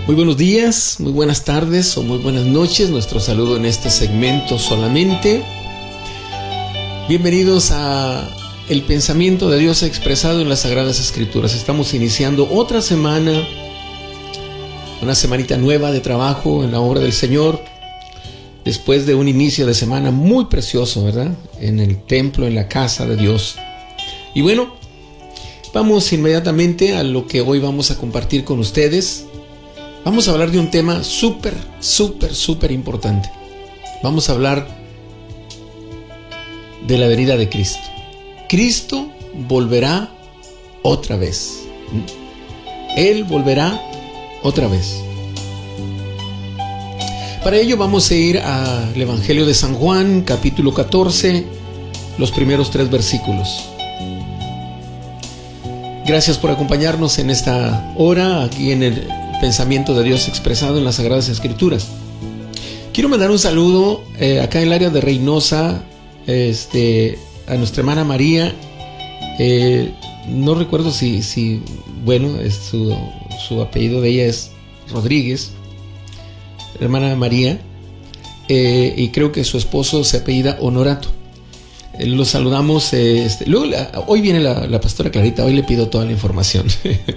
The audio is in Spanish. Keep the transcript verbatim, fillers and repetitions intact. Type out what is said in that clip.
Muy buenos días, muy buenas tardes o muy buenas noches. Nuestro saludo en este segmento solamente. Bienvenidos a el pensamiento de Dios expresado en las Sagradas Escrituras. Estamos iniciando otra semana, una semanita nueva de trabajo en la obra del Señor. Después de un inicio de semana muy precioso, ¿verdad? En el templo, en la casa de Dios. Y bueno, vamos inmediatamente a lo que hoy vamos a compartir con ustedes. Vamos a hablar de un tema súper, súper, súper importante. Vamos a hablar de la venida de Cristo. Cristo volverá otra vez. Él volverá otra vez. Para ello vamos a ir al Evangelio de San Juan, capítulo catorce, los primeros tres versículos. Gracias por acompañarnos en esta hora, aquí en el pensamiento de Dios expresado en las Sagradas Escrituras. Quiero mandar un saludo eh, acá en el área de Reynosa, este, a nuestra hermana María. Eh, no recuerdo si, si bueno, es su, su apellido de ella es Rodríguez, hermana María, eh, y creo que su esposo se apellida Honorato. Eh, los saludamos. Eh, este, luego la, hoy viene la, la pastora Clarita, hoy le pido toda la información.